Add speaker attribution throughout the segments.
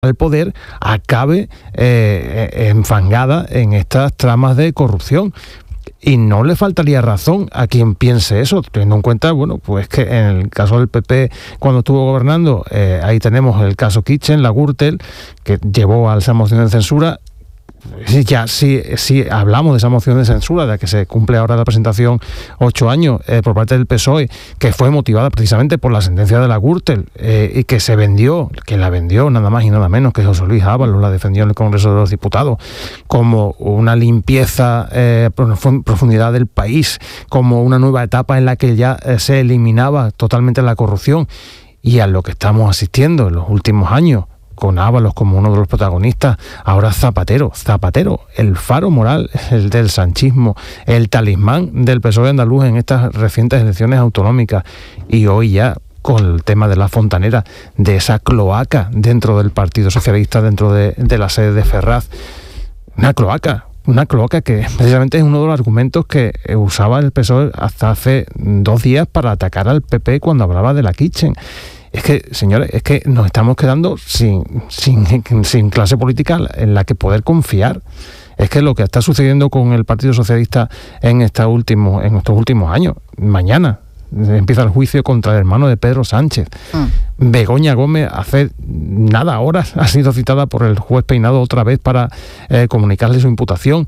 Speaker 1: al poder acabe enfangada en estas tramas de corrupción. Y no le faltaría razón a quien piense eso, teniendo en cuenta, bueno, pues que en el caso del PP, cuando estuvo gobernando, ahí tenemos el caso Kitchen, la Gürtel, que llevó a esa moción de censura. Ya sí hablamos de esa moción de censura, de la que se cumple ahora la presentación 8 años por parte del PSOE, que fue motivada precisamente por la sentencia de la Gürtel, y que la vendió nada más y nada menos que José Luis Ábalos, la defendió en el Congreso de los Diputados, como una limpieza, profundidad del país, como una nueva etapa en la que ya se eliminaba totalmente la corrupción, y a lo que estamos asistiendo en los últimos años, con Ábalos como uno de los protagonistas, ahora Zapatero, el faro moral, el del sanchismo, el talismán del PSOE andaluz en estas recientes elecciones autonómicas, y hoy ya con el tema de la fontanera, de esa cloaca dentro del Partido Socialista, dentro de la sede de Ferraz, una cloaca que precisamente es uno de los argumentos que usaba el PSOE hasta hace 2 días para atacar al PP cuando hablaba de la Kitchen. Es que, señores, nos estamos quedando sin clase política en la que poder confiar. Es que lo que está sucediendo con el Partido Socialista en estos últimos años, mañana empieza el juicio contra el hermano de Pedro Sánchez. Begoña Gómez, hace horas, ha sido citada por el juez Peinado otra vez para comunicarle su imputación.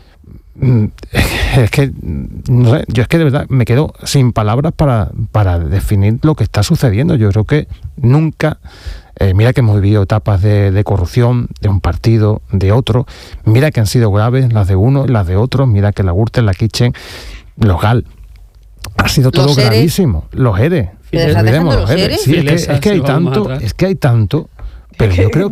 Speaker 1: Es que, no sé, yo es que de verdad me quedo sin palabras para definir lo que está sucediendo. Yo creo que nunca, mira que hemos vivido etapas de corrupción de un partido, de otro, mira que han sido graves las de uno, las de otros, mira que la Gürtel, la Kitchen, los GAL, ha sido todo gravísimo. Los ERE, olvidemos los ERE. Sí, es que hay tanto. Pero yo creo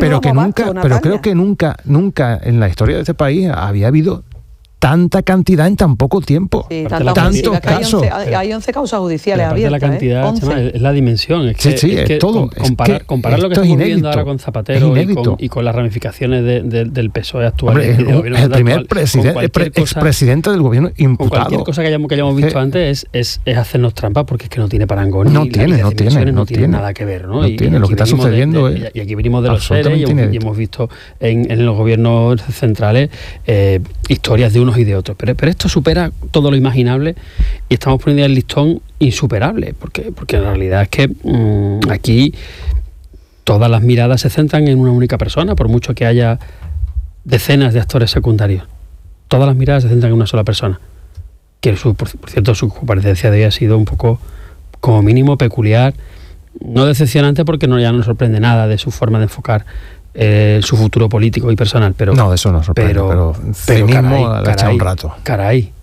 Speaker 1: que nunca en la historia de este país había habido tanta cantidad en tan poco tiempo.
Speaker 2: Sí, tantos casos. Hay 11 causas judiciales abiertas.
Speaker 3: La cantidad, Chema, es la dimensión. Es que
Speaker 1: todo.
Speaker 3: Comparar lo que estamos viendo ahora con Zapatero y con las ramificaciones del PSOE actual.
Speaker 1: Hombre, el primer expresidente del gobierno imputado.
Speaker 3: Cualquier cosa que hayamos visto antes es hacernos trampa, porque es que no tiene parangón.
Speaker 1: No tiene
Speaker 3: nada que ver, ¿no?
Speaker 1: No tiene. Lo que está sucediendo
Speaker 3: y aquí venimos de los seres y hemos visto en los gobiernos centrales historias de unos y de otros, pero esto supera todo lo imaginable y estamos poniendo el listón insuperable, porque en realidad es que aquí todas las miradas se centran en una única persona, por mucho que haya decenas de actores secundarios. Todas las miradas se centran en una sola persona, que por cierto su comparecencia de hoy ha sido un poco, como mínimo, peculiar, no decepcionante, porque ya no sorprende nada de su forma de enfocar su futuro político y personal, pero
Speaker 1: no, de eso no sorprende, pero cinismo le ha echado un rato.
Speaker 3: Caray,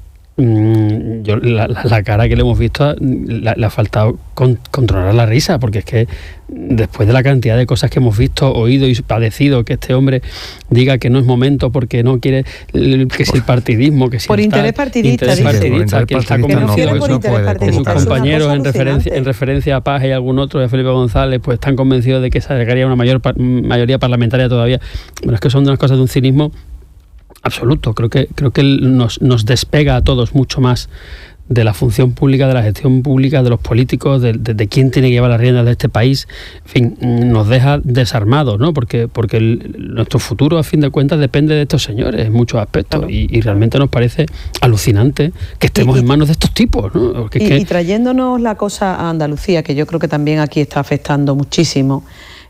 Speaker 3: yo la cara que le hemos visto le ha faltado controlar la risa, porque es que después de la cantidad de cosas que hemos visto, oído y padecido, que este hombre diga que no es momento porque no quiere, que si el partidismo, que si
Speaker 2: por interés partidista,
Speaker 3: que está convencido que sus compañeros en referencia a Paz y algún otro, de Felipe González, pues están convencidos de que se llegaría una mayoría parlamentaria todavía. Bueno, es que son unas cosas de un cinismo absoluto. Creo que nos despega a todos mucho más de la función pública, de la gestión pública, de los políticos, de quién tiene que llevar las riendas de este país. En fin, nos deja desarmados, ¿no? Porque nuestro futuro, a fin de cuentas, depende de estos señores en muchos aspectos. Claro. Y realmente nos parece alucinante que estemos en manos de estos tipos, ¿no?
Speaker 2: Y trayéndonos la cosa a Andalucía, que yo creo que también aquí está afectando muchísimo.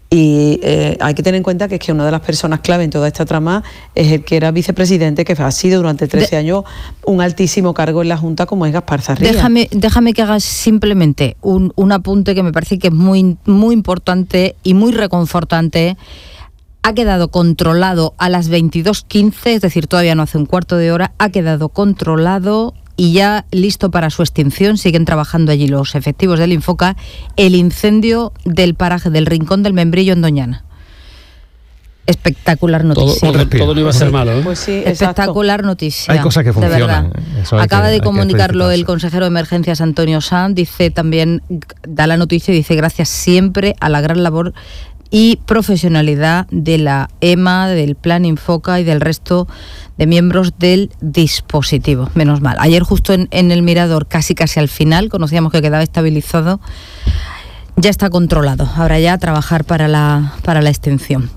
Speaker 2: Y hay que tener en cuenta que es que una de las personas clave en toda esta trama es el que era vicepresidente, que ha sido durante 13 años un altísimo cargo en la Junta, como es Gaspar Zarría.
Speaker 4: Déjame que hagas simplemente un apunte que me parece que es muy, muy importante y muy reconfortante. Ha quedado controlado a las 22:15, es decir, todavía no hace un cuarto de hora, ha quedado controlado y ya listo para su extinción. Siguen trabajando allí los efectivos del Infoca, el incendio del paraje del Rincón del Membrillo en Doñana. Espectacular noticia.
Speaker 3: Todo no iba a ser malo, ¿eh?
Speaker 2: Pues sí,
Speaker 4: espectacular noticia.
Speaker 1: Hay cosas que funcionan.
Speaker 4: Acaba de comunicarlo el consejero de Emergencias, Antonio Sanz. Dice también, da la noticia y dice: gracias siempre a la gran labor y profesionalidad de la EMA, del Plan Infoca y del resto de miembros del dispositivo. Menos mal. Ayer justo en el Mirador, casi al final, conocíamos que quedaba estabilizado. ya está controlado. Ahora ya trabajar para la extinción.